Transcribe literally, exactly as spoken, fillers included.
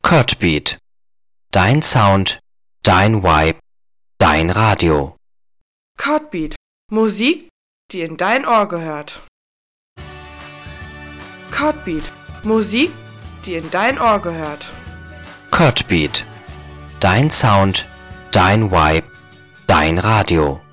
Codbeat. Dein Sound, dein Vibe, dein Radio. Codbeat. Musik, die in dein Ohr gehört. Codbeat. Musik, die in dein Ohr gehört. Codbeat. Dein Sound, dein Vibe, dein Radio.